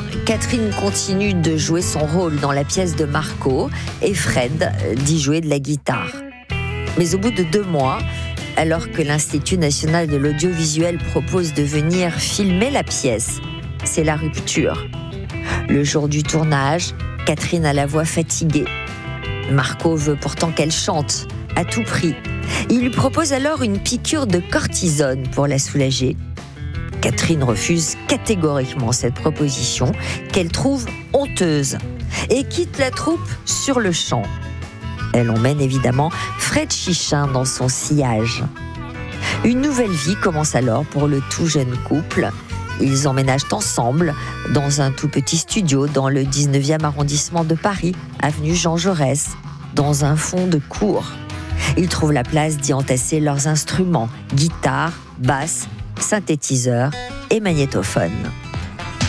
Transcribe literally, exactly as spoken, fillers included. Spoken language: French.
Catherine continue de jouer son rôle dans la pièce de Marco et Fred d'y jouer de la guitare. Mais au bout de deux mois, alors que l'Institut national de l'audiovisuel propose de venir filmer la pièce, c'est la rupture. Le jour du tournage, Catherine a la voix fatiguée. Marco veut pourtant qu'elle chante, à tout prix. Il lui propose alors une piqûre de cortisone pour la soulager. Catherine refuse catégoriquement cette proposition, qu'elle trouve honteuse, et quitte la troupe sur le champ. Elle emmène évidemment Fred Chichin dans son sillage. Une nouvelle vie commence alors pour le tout jeune couple. Ils emménagent ensemble dans un tout petit studio dans le dix-neuvième arrondissement de Paris, avenue Jean Jaurès, dans un fond de cour. Ils trouvent la place d'y entasser leurs instruments, guitare, basse, synthétiseur et magnétophone.